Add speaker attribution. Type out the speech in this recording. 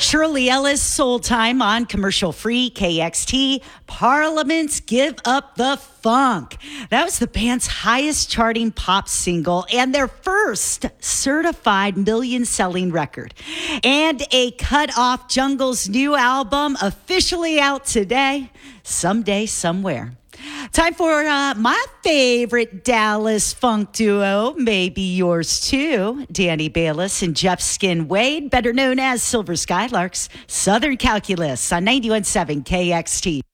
Speaker 1: Shirley Ellis, Soul Time on commercial-free KXT. Parliaments Give Up the Funk. That was the band's highest charting pop single and their first certified million-selling record. And a cut off Jungle's new album officially out today, Someday, Somewhere. Time for my favorite Dallas funk duo, maybe yours too, Danny Bayless and Jeff Skin Wade, better known as Silver Skylarks, Southern Calculus on 91.7 KXT.